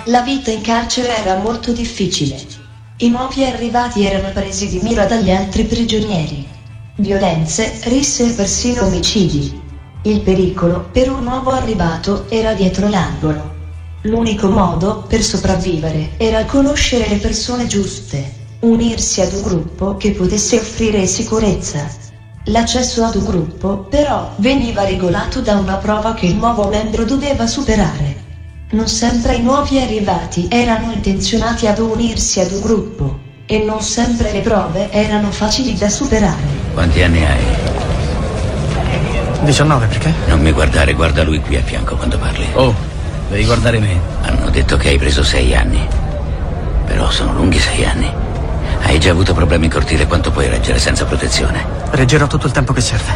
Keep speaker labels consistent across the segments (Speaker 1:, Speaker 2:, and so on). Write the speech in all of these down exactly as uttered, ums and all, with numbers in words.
Speaker 1: la vita in carcere era molto difficile. I nuovi arrivati erano presi di mira dagli altri prigionieri. Violenze, risse e persino omicidi. Il pericolo per un nuovo arrivato era dietro l'angolo. L'unico modo per sopravvivere era conoscere le persone giuste, unirsi ad un gruppo che potesse offrire sicurezza. L'accesso ad un gruppo, però, veniva regolato da una prova che il nuovo membro doveva superare. Non sempre i nuovi arrivati erano intenzionati ad unirsi ad un gruppo, e non sempre le prove erano facili da superare.
Speaker 2: Quanti anni hai?
Speaker 3: diciannove, perché?
Speaker 2: Non mi guardare, guarda lui qui a fianco quando parli.
Speaker 3: Oh, devi guardare me.
Speaker 2: Hanno detto che hai preso sei anni. Però sono lunghi sei anni. Hai già avuto problemi in cortile, quanto puoi reggere senza protezione?
Speaker 3: Reggerò tutto il tempo che serve.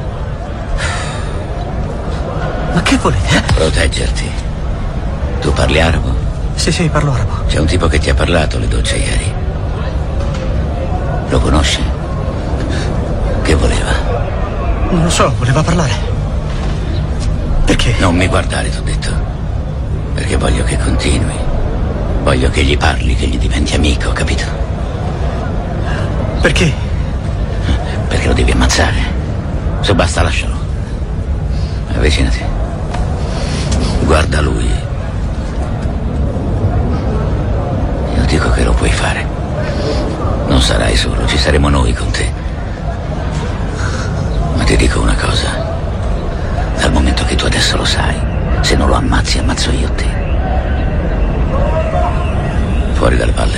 Speaker 3: Ma che volete?
Speaker 2: Proteggerti. Tu parli arabo?
Speaker 3: Sì, sì, parlo arabo.
Speaker 2: C'è un tipo che ti ha parlato alle docce ieri. Lo conosci? Che voleva?
Speaker 3: Non lo so, voleva parlare. Perché?
Speaker 2: Non mi guardare, t'ho detto. Perché voglio che continui. Voglio che gli parli, che gli diventi amico, capito?
Speaker 3: Perché?
Speaker 2: Perché lo devi ammazzare. Se basta, lascialo. Avvicinati. Guarda lui. Io dico che lo puoi fare. Non sarai solo, ci saremo noi con te. Ma ti dico una cosa. Dal momento che tu adesso lo sai, se non lo ammazzi, ammazzo io te. Fuori dalle palle.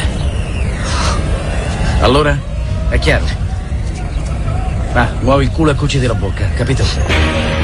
Speaker 3: Allora? È chiaro? Va, muovi il culo e cuciti la bocca, capito?